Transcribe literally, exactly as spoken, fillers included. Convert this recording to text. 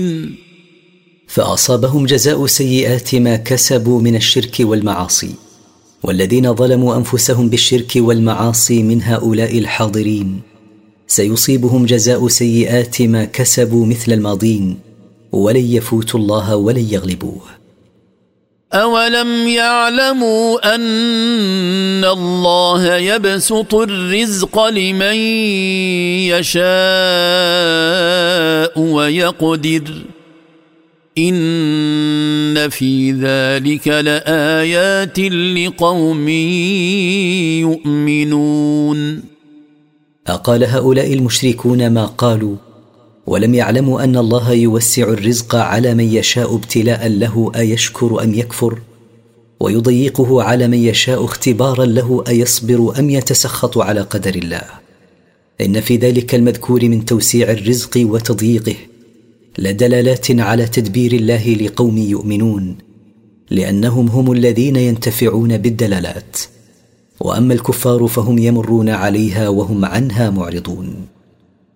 فأصابهم جزاء سيئات ما كسبوا من الشرك والمعاصي. والذين ظلموا أنفسهم بالشرك والمعاصي من هؤلاء الحاضرين سيصيبهم جزاء سيئات ما كسبوا مثل الماضين، ولن يفوتوا الله ولن يغلبوه. أولم يعلموا أن الله يبسط الرزق لمن يشاء ويقدر إن في ذلك لآيات لقوم يؤمنون. أقال هؤلاء المشركون ما قالوا ولم يعلموا أن الله يوسع الرزق على من يشاء ابتلاء له أيشكر أم يكفر، ويضيقه على من يشاء اختبارا له أيصبر أم يتسخط على قدر الله. إن في ذلك المذكور من توسيع الرزق وتضييقه لدلالات على تدبير الله لقوم يؤمنون، لأنهم هم الذين ينتفعون بالدلالات، وأما الكفار فهم يمرون عليها وهم عنها معرضون.